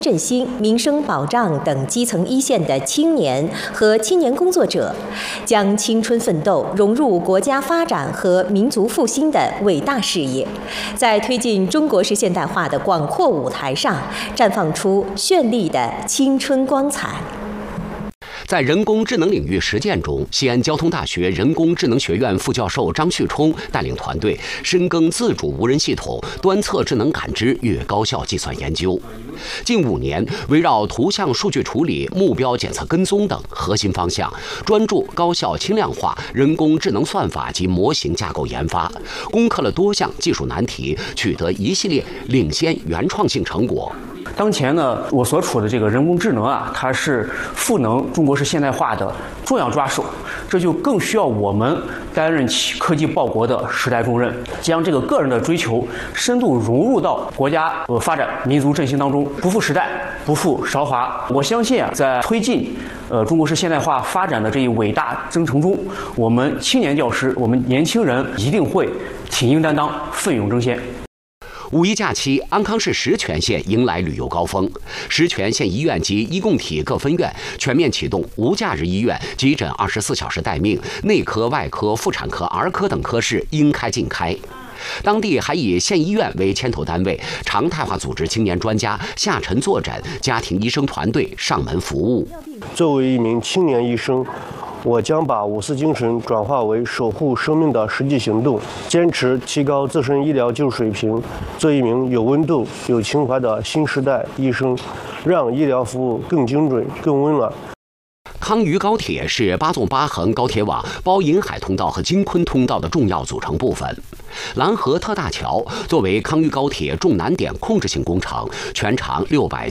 振兴、民生保障等基层一线的青年和青年工作者，将青春奋斗融入国家发展和民族复兴的伟大事业，在推进中国式现代化的广阔舞台上，绽放出绚丽的青春光彩。 在人工智能领域实践中，西安交通大学人工智能学院副教授张旭冲带领团队深耕自主无人系统、端侧智能感知与高效计算研究。近5年，围绕图像数据处理、目标检测跟踪等核心方向，专注高效轻量化人工智能算法及模型架构研发，攻克了多项技术难题，取得一系列领先原创性成果。 当前呢，我所处的这个人工智能啊，它是赋能中国式现代化的重要抓手，这就更需要我们担任起科技报国的时代重任，将这个个人的追求深度融入到国家发展、民族振兴当中，不负时代，不负韶华。我相信啊，在推进中国式现代化发展的这一伟大征程中，我们青年教师，我们年轻人一定会挺膺担当，奋勇争先。 五一假期，安康市石泉县迎来旅游高峰。石泉县医院及医共体各分院全面启动无假日医院急诊24小时待命，内科、外科、妇产科、儿科等科室应开尽开。当地还以县医院为牵头单位，常态化组织青年专家下沉坐诊，家庭医生团队上门服务。 作为一名青年医生，我将把五四精神转化为守护生命的实际行动，坚持提高自身医疗技术水平，做一名有温度、有情怀的新时代医生，让医疗服务更精准、更温暖。 康渝高铁是8纵8横高铁网包银海通道和京昆通道的重要组成部分。兰河特大桥作为康渝高铁重难点控制性工程，全长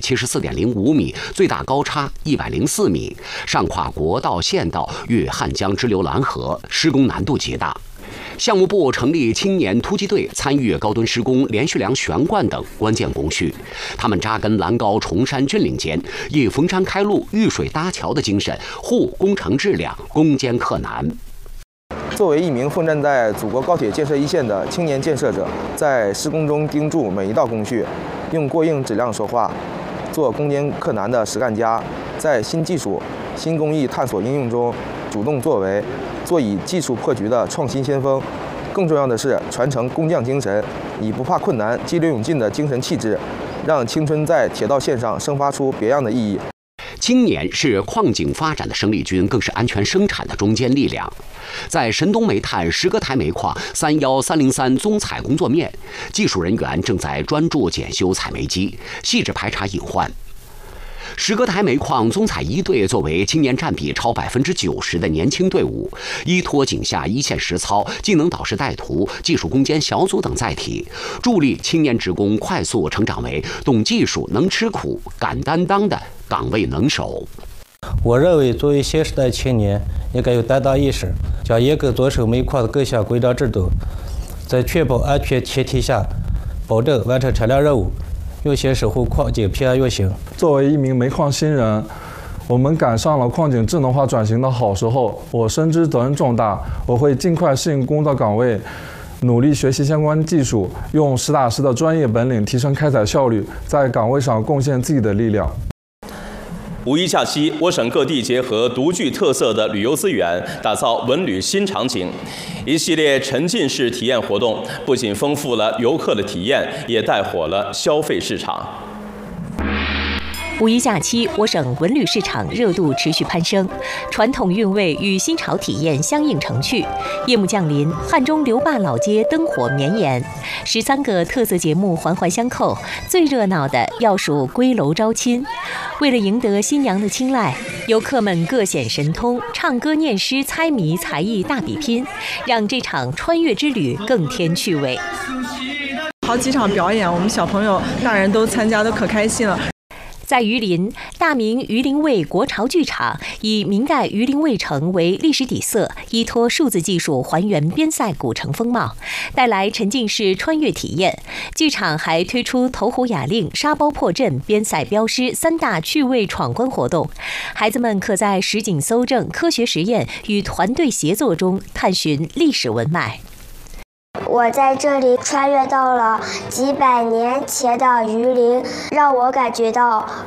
674.05米，最大高差104米，上跨国道、县道与汉江支流兰河，施工难度极大。项目部成立青年突击队，参与高墩施工、连续梁悬挂等关键工序。他们扎根兰高崇山峻岭间，以逢山开路、遇水搭桥的精神，护工程质量，攻坚克难。 作为一名奋战在祖国高铁建设一线的青年建设者，在施工中盯住每一道工序，用过硬质量说话，做攻坚克难的实干家，在新技术、新工艺探索应用中主动作为，做以技术破局的创新先锋。更重要的是，传承工匠精神，以不怕困难、激流勇进的精神气质，让青春在铁道线上生发出别样的意义。 青年是矿井发展的生力军，更是安全生产的中坚力量。在神东煤炭石歌台煤矿31303综采工作面，技术人员正在专注检修采煤机，细致排查隐患。石歌台煤矿综采一队作为青年占比超90%的年轻队伍，依托井下一线实操、技能导师带徒、技术攻坚小组等载体，助力青年职工快速成长为懂技术、能吃苦、敢担当的岗位能手。 我认为，作为新时代青年，应该有担当意识，将严格遵守煤矿的各项规章制度，在确保安全前提下，保证完成车辆任务，用心守护矿井平安运行。 作为一名煤矿新人，我们赶上了矿井智能化转型的好时候，我深知责任重大，我会尽快适应工作岗位，努力学习相关技术，用实打实的专业本领提升开采效率，在岗位上贡献自己的力量。 五一假期，我省各地结合独具特色的旅游资源，打造文旅新场景。一系列沉浸式体验活动，不仅丰富了游客的体验，也带火了消费市场。 五一假期，我省文旅市场热度持续攀升，传统韵味与新潮体验相映成趣。夜幕降临，汉中刘坝老街灯火绵延，13个特色节目环环相扣，最热闹的要数归楼招亲。为了赢得新娘的青睐，游客们各显神通，唱歌、念诗、猜谜才艺大比拼，让这场穿越之旅更添趣味。 好几场表演，我们小朋友、大人都参加，都可开心了。 在榆林，大明榆林卫国潮剧场以明代榆林卫城为历史底色，依托数字技术还原边塞古城风貌，带来沉浸式穿越体验。剧场还推出投壶哑令、沙包破阵、边塞镖师3大趣味闯关活动，孩子们可在实景搜证、科学实验与团队协作中探寻历史文脉。 我在这里穿越到了几百年前的榆林，让我感觉到